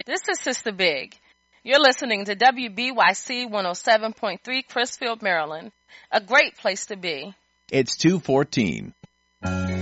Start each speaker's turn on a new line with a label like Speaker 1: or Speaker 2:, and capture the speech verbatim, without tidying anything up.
Speaker 1: This is Sister Big. You're listening to W B Y C one oh seven point three Crisfield, Maryland. A great place to be.
Speaker 2: It's two fourteen.